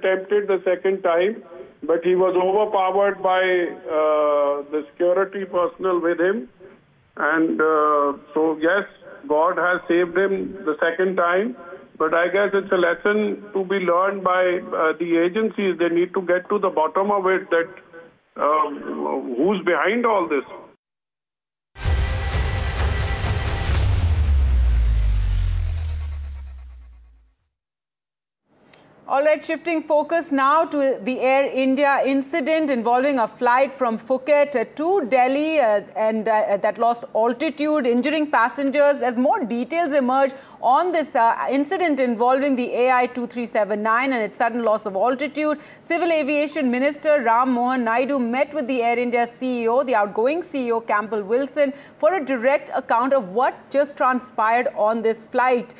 attempted the second time, but he was overpowered by the security personnel with him. And so, yes, God has saved him the second time. But I guess it's a lesson to be learned by the agencies. They need to get to the bottom of it, that who's behind all this. All right, shifting focus now to the Air India incident involving a flight from Phuket to Delhi and that lost altitude, injuring passengers. As more details emerge on this incident involving the AI-2379 and its sudden loss of altitude, Civil Aviation Minister Ram Mohan Naidu met with the Air India CEO, the outgoing CEO Campbell Wilson, for a direct account of what just transpired on this flight.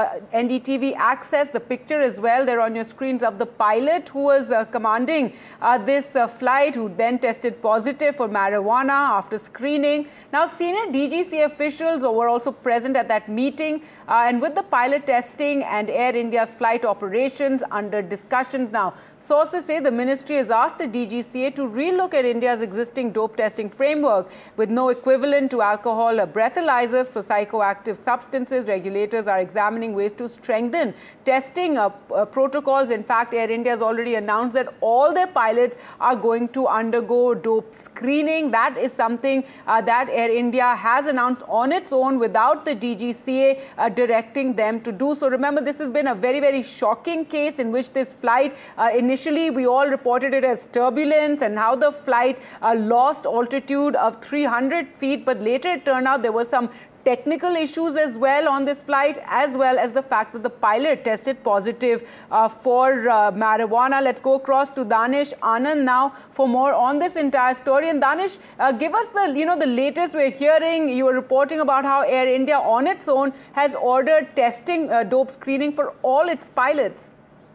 NDTV accessed the picture as well. They're on your screens of the pilot who was commanding this flight, who then tested positive for marijuana after screening. Now, senior DGCA officials were also present at that meeting, and with the pilot testing and Air India's flight operations under discussions now, sources say the ministry has asked the DGCA to relook at India's existing dope testing framework. With no equivalent to alcohol breathalyzers for psychoactive substances, regulators are examining ways to strengthen testing protocols. In fact, Air India has already announced that all their pilots are going to undergo dope screening. That is something that Air India has announced on its own without the DGCA directing them to do so. Remember, this has been a very, very shocking case in which this flight, initially we all reported it as turbulence and how the flight lost altitude of 300 feet, but later it turned out there was some technical issues as well on this flight, as well as the fact that the pilot tested positive for marijuana. Let's go across to Danish Anand now for more on this entire story. And Danish, give us the latest we're hearing. You were reporting about how Air India on its own has ordered testing dope screening for all its pilots.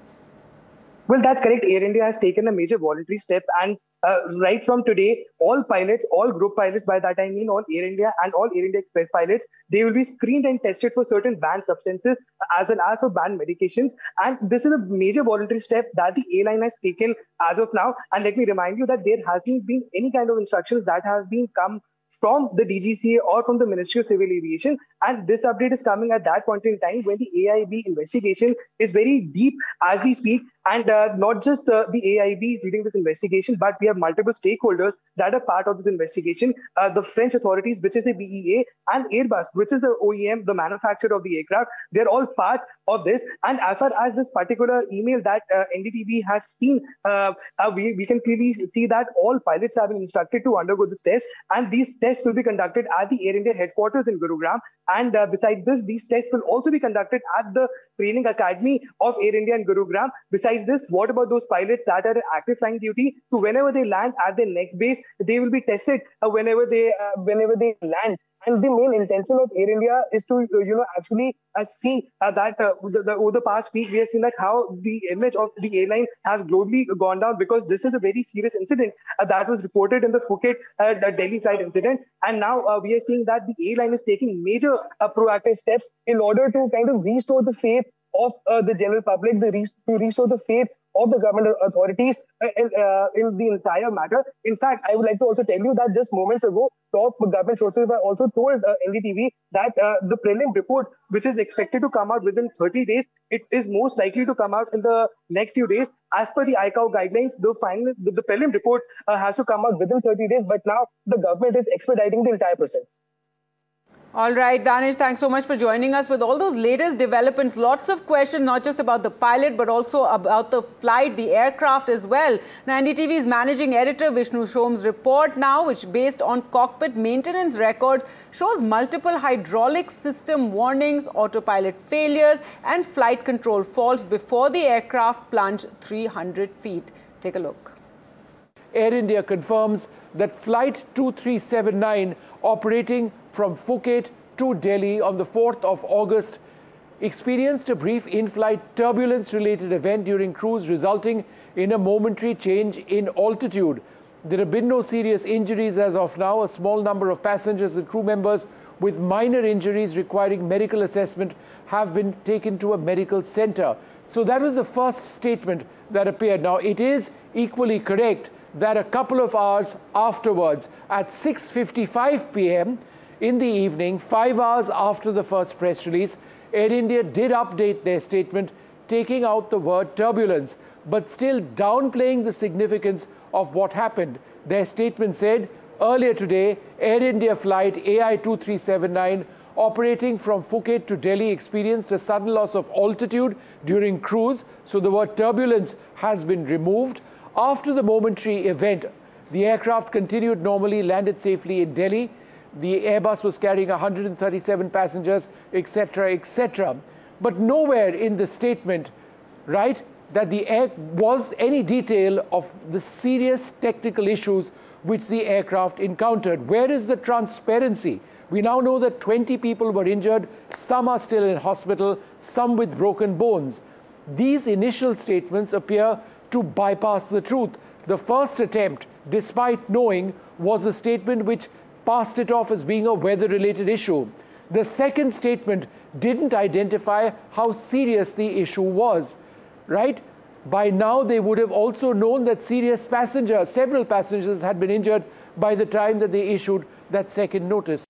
Well, that's correct. Air India has taken a major voluntary step, and right from today, all pilots, all group pilots, by that I mean all Air India and all Air India Express pilots, they will be screened and tested for certain banned substances as well as for banned medications. And this is a major voluntary step that the airline has taken as of now. And let me remind you that there hasn't been any kind of instructions that have been come from the DGCA or from the Ministry of Civil Aviation. And this update is coming at that point in time when the AIB investigation is very deep as we speak. And not just the AIB is leading this investigation, but we have multiple stakeholders that are part of this investigation. The French authorities, which is the BEA, and Airbus, which is the OEM, the manufacturer of the aircraft, they're all part of this. And as far as this particular email that NDTV has seen, we can clearly see that all pilots have been instructed to undergo this test. And these tests will be conducted at the Air India headquarters in Gurugram. And besides this, these tests will also be conducted at the Training Academy of Air India in Gurugram. Besides this, what about those pilots that are active flying duty? So whenever they land at their next base, they will be tested whenever they land. And the main intention of Air India is to, actually see that over the past week, we have seen that how the image of the airline has globally gone down, because this is a very serious incident that was reported in the Phuket Delhi flight incident. And now we are seeing that the airline is taking major proactive steps in order to kind of restore the faith of the general public, to restore the faith of the government authorities in the entire matter. In fact, I would like to also tell you that just moments ago, top government sources have also told NDTV that the prelim report, which is expected to come out within 30 days, it is most likely to come out in the next few days. As per the ICAO guidelines, the prelim report has to come out within 30 days, but now the government is expediting the entire process. All right, Danish, thanks so much for joining us with all those latest developments. Lots of questions, not just about the pilot, but also about the flight, the aircraft as well. Now, NDTV's managing editor, Vishnu Shom's report now, which based on cockpit maintenance records, shows multiple hydraulic system warnings, autopilot failures, and flight control faults before the aircraft plunged 300 feet. Take a look. Air India confirms that Flight 2379 operating from Phuket to Delhi on the 4th of August experienced a brief in-flight turbulence-related event during cruise, resulting in a momentary change in altitude. There have been no serious injuries as of now. A small number of passengers and crew members with minor injuries requiring medical assessment have been taken to a medical center. So that was the first statement that appeared. Now, it is equally correct that a couple of hours afterwards, at 6:55 p.m. in the evening, 5 hours after the first press release, Air India did update their statement, taking out the word turbulence, but still downplaying the significance of what happened. Their statement said, earlier today, Air India flight AI2379 operating from Phuket to Delhi experienced a sudden loss of altitude during cruise, so the word turbulence has been removed. After the momentary event, the aircraft continued normally, landed safely in Delhi. The Airbus was carrying 137 passengers, etc., etc. But nowhere in the statement, right, that was any detail of the serious technical issues which the aircraft encountered. Where is the transparency? We now know that 20 people were injured, some are still in hospital, some with broken bones. These initial statements appear to bypass the truth. The first attempt, despite knowing, was a statement which passed it off as being a weather-related issue. The second statement didn't identify how serious the issue was, right? By now, they would have also known that several passengers had been injured by the time that they issued that second notice.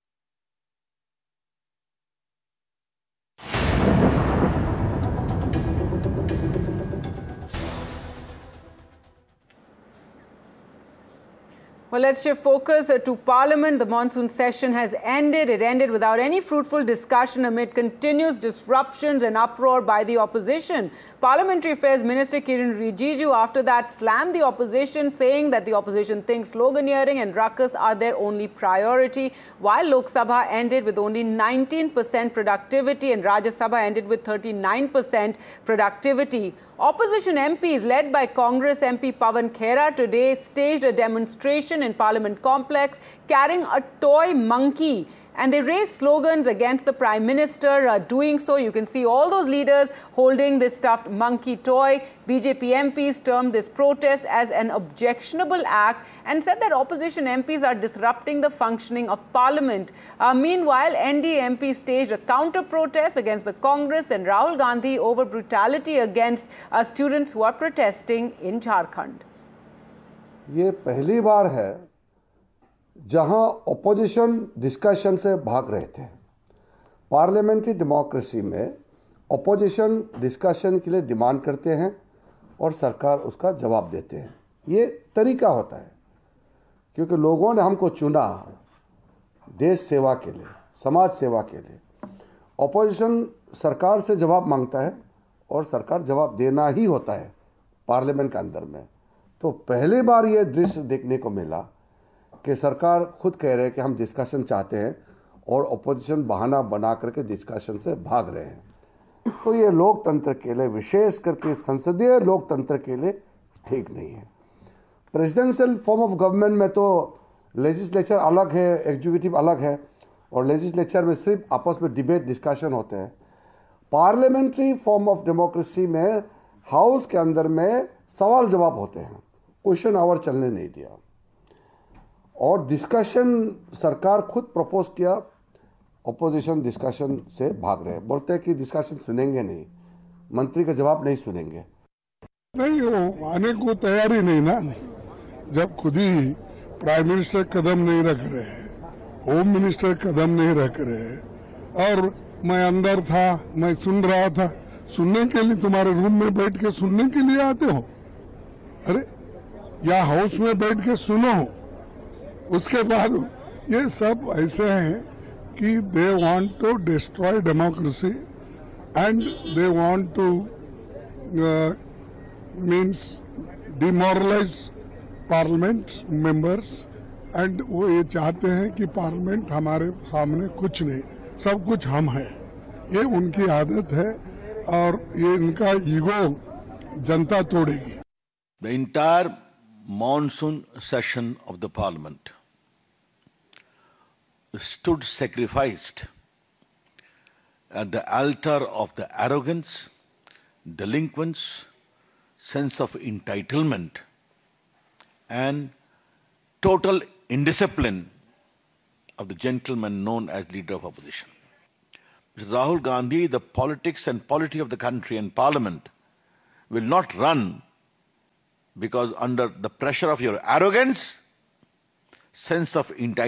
Well, let's shift focus to Parliament. The monsoon session has ended. It ended without any fruitful discussion amid continuous disruptions and uproar by the opposition. Parliamentary Affairs Minister Kiren Rijiju after that slammed the opposition, saying that the opposition thinks sloganeering and ruckus are their only priority, while Lok Sabha ended with only 19% productivity and Rajya Sabha ended with 39% productivity. Opposition MPs led by Congress MP Pawan Khera today staged a demonstration in Parliament complex carrying a toy monkey, and they raised slogans against the Prime Minister. Doing so, you can see all those leaders holding this stuffed monkey toy. BJP MPs termed this protest as an objectionable act and said that opposition MPs are disrupting the functioning of Parliament. Meanwhile, NDA MPs staged a counter-protest against the Congress and Rahul Gandhi over brutality against students who are protesting in Jharkhand. ये पहली बार है जहां opposition discussion से भाग रहे थे। Parliamentary democracy में opposition discussion के लिए डिमांड करते हैं और सरकार उसका जवाब देते हैं। ये तरीका होता है क्योंकि लोगों ने हमको चुना देश सेवा के लिए, समाज सेवा के लिए। ऑपोजिशन सरकार से जवाब मांगता है और सरकार जवाब देना ही होता है पार्लियामेंट के अंदर में। तो पहली बार ये दृश्य देखने को मिला कि सरकार खुद कह रहे हैं कि हम डिस्कशन चाहते हैं और ऑपोजिशन बहाना बना करके डिस्कशन से भाग रहे हैं। तो ये लोकतंत्र के लिए, विशेष करके संसदीय लोकतंत्र के लिए ठीक नहीं है। प्रेसिडेंशियल फॉर्म ऑफ गवर्नमेंट में तो लेजिस्लेचर अलग है, एग्जीक्यूटिव अलग है, और लेजिस्लेचर में सिर्फ आपस में डिबेट डिस्कशन होते हैं। पार्लियामेंट्री फॉर्म ऑफ डेमोक्रेसी में हाउस के अंदर में सवाल जवाब होते हैं, क्वेश्चन आवर चलने नहीं दिया और डिस्कशन सरकार खुद प्रपोज किया, ऑपोजिशन डिस्कशन से भाग रहे हैं। बोलते हैं कि डिस्कशन सुनेंगे नहीं, मंत्री का जवाब नहीं सुनेंगे। नहीं, वो आने को तैयारी नहीं ना, जब खुद ही प्राइम मिनिस्टर कदम नहीं रख रहे हैं, होम मिनिस्टर कदम नहीं रख रहे हैं, और मैं अंदर था, मैं सुन रहा था। सुनने के लिए तुम्हारे रूम में बैठ के सुनने के लिए आते हो? अरे या हाउस में बैठ के सुनो। उसके बाद ये सब ऐसे हैं कि they want to destroy democracy and they want to means demoralise parliament members, and वो ये चाहते हैं कि पार्लियामेंट हमारे सामने कुछ नहीं, सब कुछ हम हैं। ये उनकी आदत है और ये इनका ego Janata तोड़ेगी। The entire monsoon session of the Parliament stood sacrificed at the altar of the arrogance, delinquence, sense of entitlement, and total indiscipline of the gentleman known as Leader of Opposition. Mr. Rahul Gandhi, the politics and polity of the country and Parliament will not run because under the pressure of your arrogance, sense of entitlement,